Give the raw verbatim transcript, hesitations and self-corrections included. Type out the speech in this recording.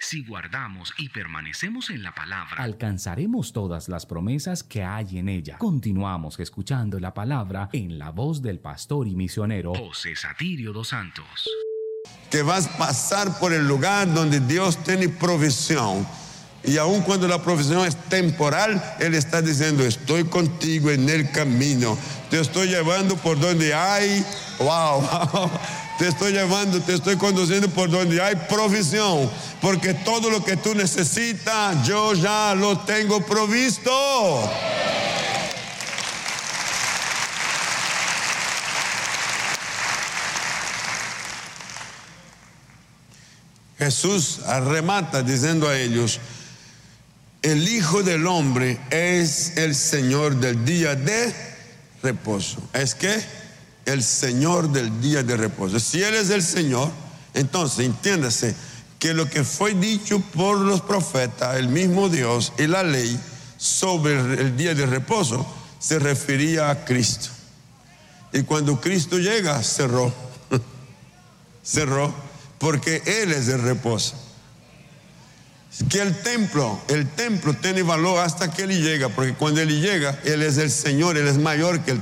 Si guardamos y permanecemos en la palabra, alcanzaremos todas las promesas que hay en ella. Continuamos escuchando la palabra en la voz del pastor y misionero José Satirio dos Santos. Que vas a pasar por el lugar donde Dios tiene provisión. Y aun cuando la provisión es temporal, Él está diciendo, estoy contigo en el camino. Te estoy llevando por donde hay, wow, wow. Te estoy llevando, te estoy conduciendo por donde hay provisión. Porque todo lo que tú necesitas, yo ya lo tengo provisto. Jesús remata diciendo a ellos, el Hijo del Hombre es el Señor del día de reposo. ¿Es que? El Señor del día de reposo. Si Él es el Señor, entonces entiéndase que lo que fue dicho por los profetas, el mismo Dios y la ley sobre el día de reposo, se refería a Cristo. Y cuando Cristo llega, cerró. Cerró, porque Él es el reposo. Que el templo, el templo tiene valor hasta que Él llega, porque cuando Él llega, Él es el Señor, Él es mayor que el